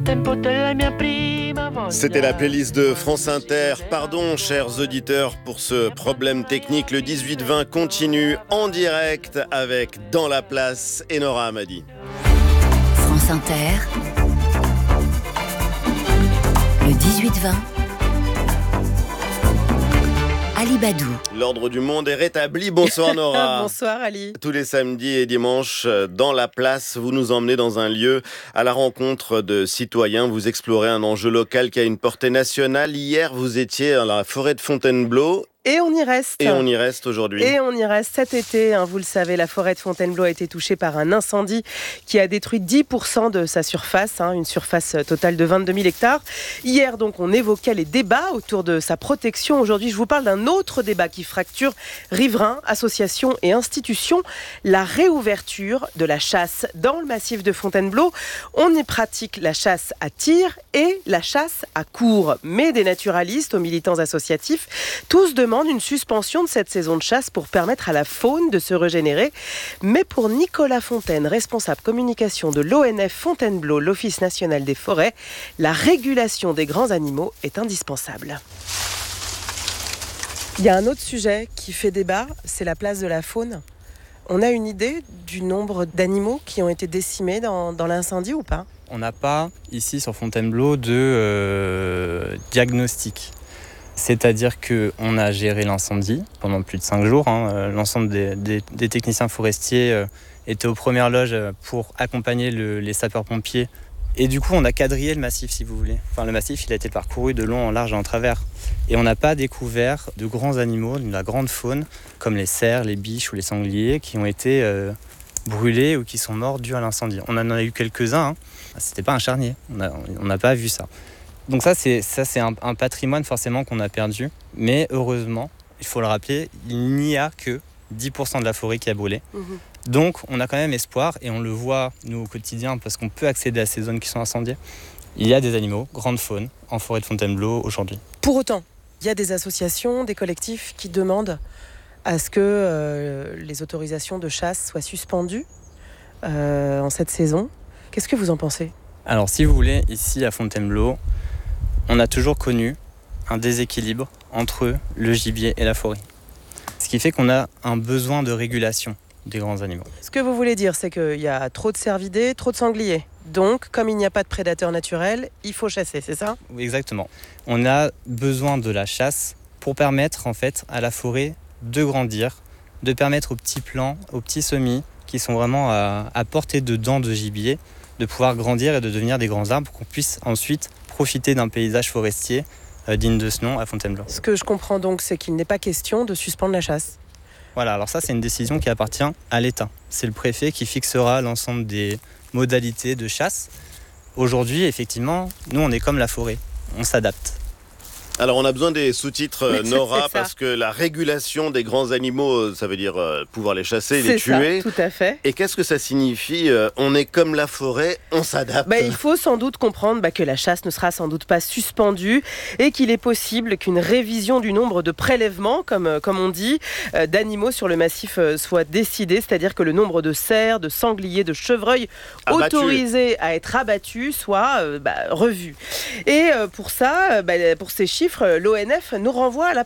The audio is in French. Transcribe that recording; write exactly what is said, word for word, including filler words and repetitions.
C'était la playlist de France Inter. Pardon, chers auditeurs, pour ce problème technique. Le dix-huit vingt continue en direct avec Dans la place et Nora Hamadi. France Inter, le dix-huit vingt. Ali Badou. L'ordre du monde est rétabli. Bonsoir Nora. Bonsoir Ali. Tous les samedis et dimanches, dans la place, vous nous emmenez dans un lieu à la rencontre de citoyens. Vous explorez un enjeu local qui a une portée nationale. Hier, vous étiez dans la forêt de Fontainebleau. Et on y reste. Et on y reste aujourd'hui. Et on y reste cet été. Hein, vous le savez, la forêt de Fontainebleau a été touchée par un incendie qui a détruit dix pour cent de sa surface, hein, une surface totale de vingt-deux mille hectares. Hier, donc, on évoquait les débats autour de sa protection. Aujourd'hui, je vous parle d'un autre débat qui fracture riverains, associations et institutions. La réouverture de la chasse dans le massif de Fontainebleau. On y pratique la chasse à tir et la chasse à courre. Mais des naturalistes aux militants associatifs, tous demandent une suspension de cette saison de chasse pour permettre à la faune de se régénérer. Mais pour Nicolas Fontaine, responsable communication de l'O N F Fontainebleau, l'Office national des forêts, la régulation des grands animaux est indispensable. Il y a un autre sujet qui fait débat, c'est la place de la faune. On a une idée du nombre d'animaux qui ont été décimés dans, dans l'incendie ou pas ? On n'a pas, ici sur Fontainebleau, de euh, diagnostic. C'est-à-dire qu'on a géré l'incendie pendant plus de cinq jours. Hein. L'ensemble des, des, des techniciens forestiers euh, étaient aux premières loges pour accompagner le, les sapeurs-pompiers. Et du coup, on a quadrillé le massif, si vous voulez. Enfin, le massif, il a été parcouru de long en large et en travers. Et on n'a pas découvert de grands animaux, de la grande faune, comme les cerfs, les biches ou les sangliers, qui ont été euh, brûlés ou qui sont morts dus à l'incendie. On en a eu quelques-uns. Hein. C'était pas un charnier. On n'a pas vu ça. Donc ça, c'est, ça, c'est un, un patrimoine forcément qu'on a perdu. Mais heureusement, il faut le rappeler, il n'y a que dix pour cent de la forêt qui a brûlé. Mmh. Donc on a quand même espoir et on le voit, nous, au quotidien, parce qu'on peut accéder à ces zones qui sont incendiées. Il y a des animaux, grande faune, en forêt de Fontainebleau aujourd'hui. Pour autant, il y a des associations, des collectifs qui demandent à ce que euh, les autorisations de chasse soient suspendues euh, en cette saison. Qu'est-ce que vous en pensez ? Alors si vous voulez, ici à Fontainebleau, on a toujours connu un déséquilibre entre le gibier et la forêt. Ce qui fait qu'on a un besoin de régulation des grands animaux. Ce que vous voulez dire, c'est qu'il y a trop de cervidés, trop de sangliers. Donc, comme il n'y a pas de prédateurs naturels, il faut chasser, c'est ça ? Oui, exactement. On a besoin de la chasse pour permettre en fait à la forêt de grandir, de permettre aux petits plants, aux petits semis qui sont vraiment à, à portée de dents de gibier, de pouvoir grandir et de devenir des grands arbres pour qu'on puisse ensuite profiter d'un paysage forestier euh, digne de ce nom à Fontainebleau. Ce que je comprends donc, c'est qu'il n'est pas question de suspendre la chasse. Voilà, alors ça c'est une décision qui appartient à l'État. C'est le préfet qui fixera l'ensemble des modalités de chasse. Aujourd'hui, effectivement, nous on est comme la forêt, on s'adapte. Alors on a besoin des sous-titres, Nora, parce que la régulation des grands animaux, ça veut dire euh, pouvoir les chasser, c'est les tuer. Ça, tout à fait. Et qu'est-ce que ça signifie euh, on est comme la forêt, on s'adapte. Bah, il faut sans doute comprendre bah, que la chasse ne sera sans doute pas suspendue et qu'il est possible qu'une révision du nombre de prélèvements, comme, comme on dit, euh, d'animaux sur le massif euh, soit décidée, c'est-à-dire que le nombre de cerfs, de sangliers, de chevreuils abattu. autorisés à être abattus soit euh, bah, revu. Et euh, pour ça, bah, pour ces chiffres, l'O N F nous renvoie à la